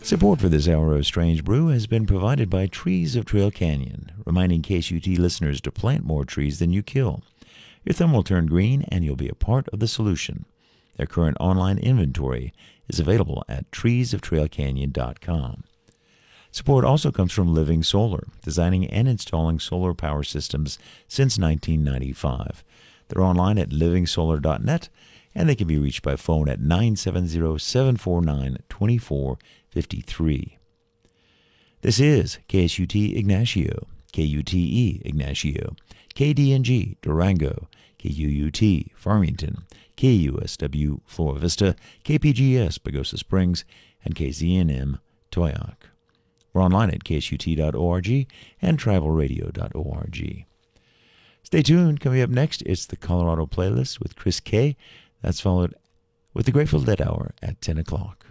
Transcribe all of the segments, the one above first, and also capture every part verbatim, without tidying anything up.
Support for this hour of Strange Brew has been provided by Trees of Trail Canyon, reminding K S U T listeners to plant more trees than you kill. Your thumb will turn green and you'll be a part of the solution. Their current online inventory is available at trees of trail canyon dot com. Support also comes from Living Solar, designing and installing solar power systems since nineteen ninety-five. They're online at living solar dot net, and they can be reached by phone at nine seven zero, seven four nine, two four five three. This is K S U T Ignacio, K U T E Ignacio, K D N G Durango, K U U T Farmington, K U S W Flora Vista, K P G S Pagosa Springs, and K Z N M Toyac. We're online at k s u t dot org and tribal radio dot org. Stay tuned. Coming up next, it's the Colorado Playlist with Chris K. That's followed with the Grateful Dead Hour at ten o'clock.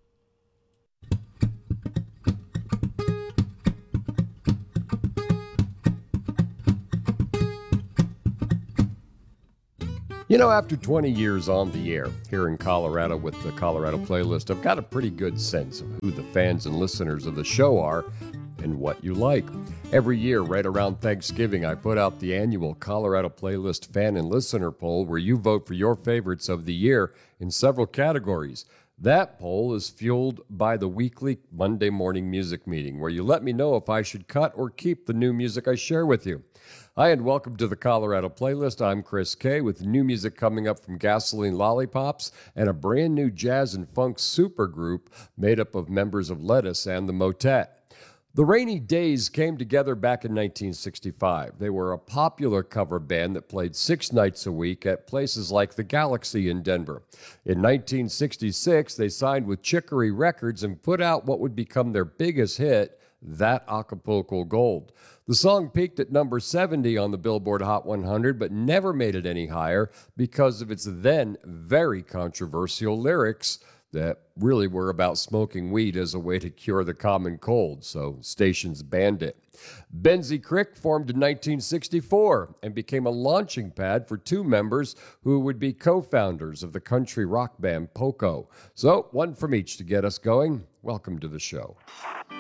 You know, after twenty years on the air here in Colorado with the Colorado Playlist, I've got a pretty good sense of who the fans and listeners of the show are and what you like. Every year, right around Thanksgiving, I put out the annual Colorado Playlist fan and listener poll where you vote for your favorites of the year in several categories. That poll is fueled by the weekly Monday morning music meeting where you let me know if I should cut or keep the new music I share with you. Hi, and welcome to the Colorado Playlist. I'm Chris K. with new music coming up from Gasoline Lollipops and a brand new jazz and funk supergroup made up of members of Lettuce and the Motet. The Rainy Days came together back in nineteen sixty-five. They were a popular cover band that played six nights a week at places like the Galaxy in Denver. In nineteen sixty-six, they signed with Chicory Records and put out what would become their biggest hit, That Acapulco Gold. The song peaked at number seventy on the Billboard Hot one hundred, but never made it any higher because of its then very controversial lyrics that really were about smoking weed as a way to cure the common cold, so stations banned it. Benzie Crick formed in nineteen sixty-four and became a launching pad for two members who would be co-founders of the country rock band Poco. So, one from each to get us going. Welcome to the show.